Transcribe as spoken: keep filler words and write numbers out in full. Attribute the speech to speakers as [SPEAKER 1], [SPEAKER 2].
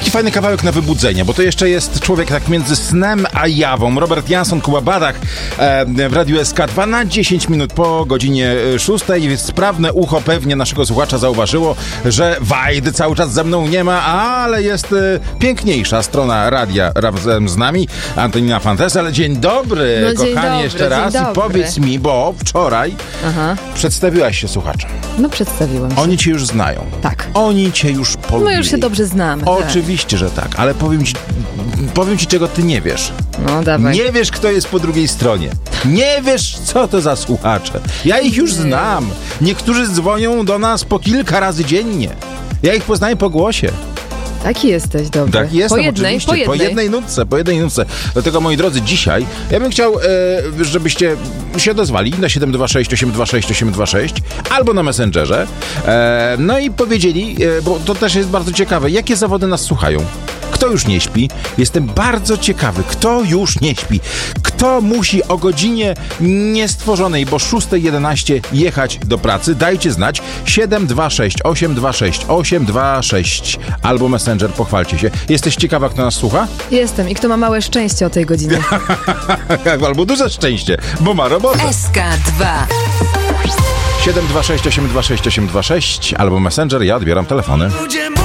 [SPEAKER 1] taki fajny kawałek na wybudzenie, bo to jeszcze jest człowiek tak między snem a jawą. Robert Jansson, Kuba Badach e, w Radiu S K dwa na dziesięć minut po godzinie szóstej. Sprawne ucho pewnie naszego słuchacza zauważyło, że Wajdy cały czas ze mną nie ma, ale jest e, piękniejsza strona radia razem z nami, Antonina Fantes. Ale dzień dobry,
[SPEAKER 2] no, dzień
[SPEAKER 1] kochanie,
[SPEAKER 2] dobry,
[SPEAKER 1] jeszcze raz.
[SPEAKER 2] dobry.
[SPEAKER 1] I powiedz mi, bo wczoraj
[SPEAKER 2] Aha.
[SPEAKER 1] przedstawiłaś się słuchaczom.
[SPEAKER 2] No przedstawiłem się.
[SPEAKER 1] Oni cię już znają.
[SPEAKER 2] Tak.
[SPEAKER 1] Oni cię już polubili.
[SPEAKER 2] My już się dobrze znamy.
[SPEAKER 1] Oczywiście, że tak, ale powiem ci, powiem ci, czego ty nie wiesz.
[SPEAKER 2] No dawaj.
[SPEAKER 1] Nie wiesz, kto jest po drugiej stronie. Nie wiesz, co to za słuchacze. Ja ich już znam. Niektórzy dzwonią do nas po kilka razy dziennie. Ja ich poznaję po głosie.
[SPEAKER 2] Taki jesteś dobry.
[SPEAKER 1] Tak, jestem
[SPEAKER 2] po jednej,
[SPEAKER 1] oczywiście.
[SPEAKER 2] po jednej.
[SPEAKER 1] Po jednej nutce, po jednej nutce. Dlatego, moi drodzy, dzisiaj ja bym chciał, e, żebyście się odezwali na siedem dwa sześć osiem dwa sześć osiem dwa sześć albo na Messengerze. E, no i powiedzieli, e, bo to też jest bardzo ciekawe, jakie zawody nas słuchają. Kto już nie śpi? Jestem bardzo ciekawy, kto już nie śpi. Kto musi o godzinie niestworzonej, bo szósta jedenaście jechać do pracy? Dajcie znać. siedem dwa sześć osiem dwa sześć osiem dwa sześć albo Messenger, pochwalcie się. Jesteś ciekawa, kto nas słucha?
[SPEAKER 2] Jestem i kto ma małe szczęście o tej godzinie.
[SPEAKER 1] Albo duże szczęście, bo ma robotę.
[SPEAKER 3] S K dwa
[SPEAKER 1] siedem dwa sześć osiem dwa sześć osiem dwa sześć albo Messenger, ja odbieram telefony.